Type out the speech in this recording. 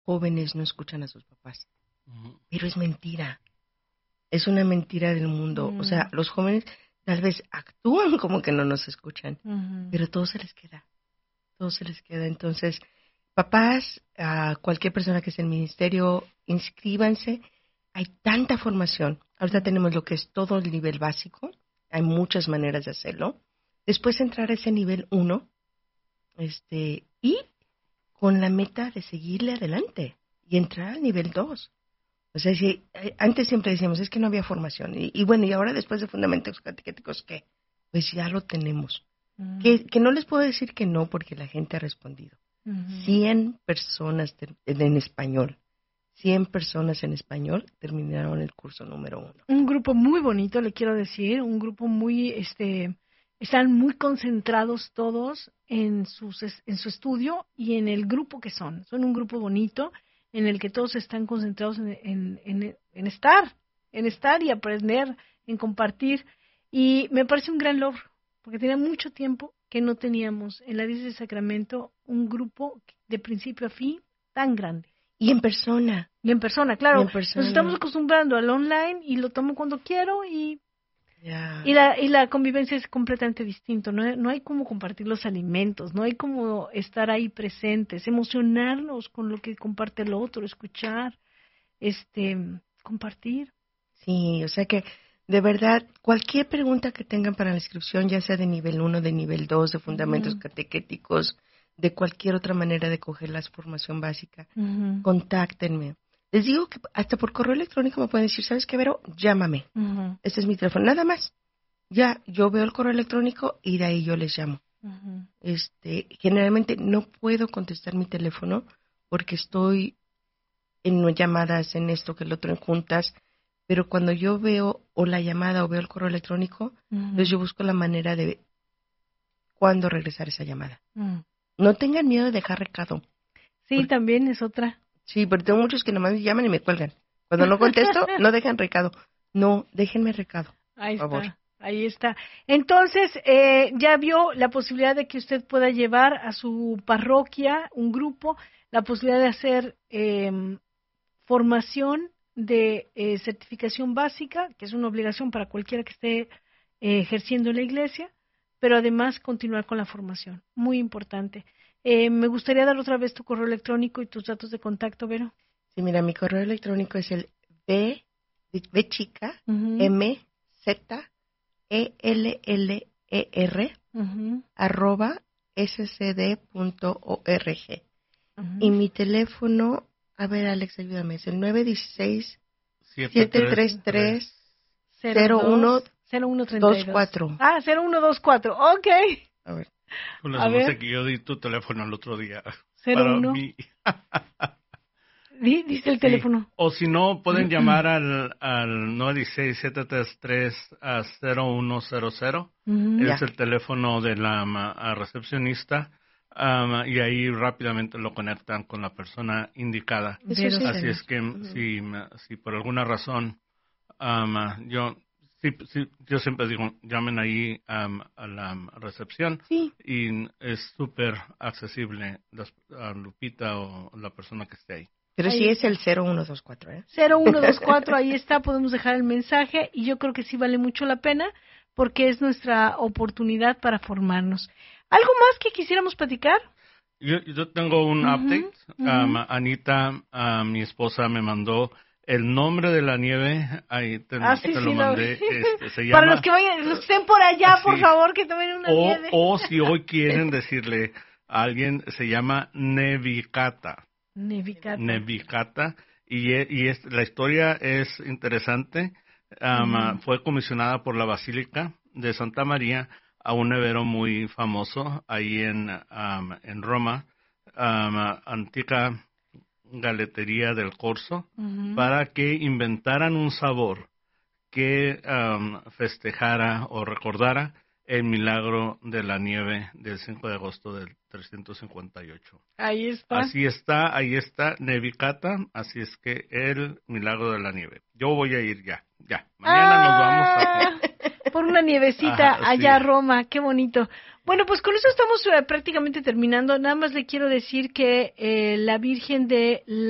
jóvenes no escuchan a sus papás. Pero es mentira. Es una mentira del mundo. O sea, los jóvenes tal vez actúan como que no nos escuchan, pero todo se les queda. Todo se les queda. Entonces, papás, a cualquier persona que esté en el ministerio, inscríbanse. Hay tanta formación. Ahorita tenemos lo que es todo el nivel básico. Hay muchas maneras de hacerlo. Después entrar a ese nivel 1, y con la meta de seguirle adelante y entrar al nivel 2. O sea, si, antes siempre decíamos, es que no había formación. Y bueno, y ahora después de fundamentos catequéticos, ¿qué? Pues ya lo tenemos. Que no les puedo decir que no, porque la gente ha respondido. 100 personas en español. 100 personas en español terminaron el curso número 1. Un grupo muy bonito, le quiero decir, un grupo muy, están muy concentrados todos en su estudio y en el grupo que son. Son un grupo bonito en el que todos están concentrados en estar y aprender, en compartir. Y me parece un gran logro, porque tenía mucho tiempo que no teníamos en la diócesis de Sacramento un grupo de principio a fin tan grande. Y en persona. Y en persona, claro. En persona. Nos estamos acostumbrando al online y lo tomo cuando quiero y Yeah. y la convivencia es completamente distinto. No hay como compartir los alimentos, no hay como estar ahí presentes, emocionarnos con lo que comparte el otro, escuchar, compartir. Sí, o sea que de verdad, cualquier pregunta que tengan para la inscripción, ya sea de nivel 1, de nivel 2, de fundamentos catequéticos, de cualquier otra manera de coger la formación básica, contáctenme. Les digo que hasta por correo electrónico me pueden decir, ¿sabes qué, Vero? Llámame. Este es mi teléfono. Nada más. Ya, yo veo el correo electrónico y de ahí yo les llamo. Generalmente no puedo contestar mi teléfono porque estoy en llamadas, en esto, que el otro, en juntas. Pero cuando yo veo o la llamada o veo el correo electrónico, entonces yo busco la manera de cuándo regresar esa llamada. No tengan miedo de dejar recado. Sí, porque también es otra. Sí, pero tengo muchos que nomás me llaman y me cuelgan. Cuando no contesto, no dejan recado. No, déjenme recado, Ahí por favor. Está. Ahí está. Entonces, ya vio la posibilidad de que usted pueda llevar a su parroquia un grupo, la posibilidad de hacer formación de certificación básica, que es una obligación para cualquiera que esté ejerciendo en la iglesia, pero además continuar con la formación. Muy importante. Me gustaría dar otra vez tu correo electrónico y tus datos de contacto, Vero. Sí, mira, mi correo electrónico es el B chica, M, Z, ELLER, @scd.org. Y mi teléfono, a ver, Alex, ayúdame, es el 916-733-0124. 0124. Ok. A ver. Con la sé que yo di tu teléfono el otro día. 01. Dice el teléfono. Sí. O si no, pueden llamar al 916-733-0100. Es el teléfono de la recepcionista. Y ahí rápidamente lo conectan con la persona indicada. Así es que si por alguna razón yo siempre digo, llamen ahí a la recepción y es súper accesible a Lupita o la persona que esté ahí. Pero sí es el 0124, ¿eh? 0124, ahí está, podemos dejar el mensaje y yo creo que sí vale mucho la pena porque es nuestra oportunidad para formarnos. ¿Algo más que quisiéramos platicar? Yo tengo un update. Anita, mi esposa, me mandó el nombre de la nieve. Ahí te lo mandé. Se llama, para los que vayan, los que estén por allá, por favor, que tomen una nieve. O si hoy quieren decirle a alguien, se llama Nevicata. Nevicata. Y la historia es interesante. Fue comisionada por la Basílica de Santa María a un nevero muy famoso ahí en Roma, antigua galetería del Corso, para que inventaran un sabor que festejara o recordara el milagro de la nieve del 5 de agosto del 358. Ahí está Nevicata, así es que el milagro de la nieve. Yo voy a ir ya. Mañana nos vamos a... Por una nievecita allá a Roma, qué bonito. Bueno, pues con eso estamos prácticamente terminando. Nada más le quiero decir que la Virgen de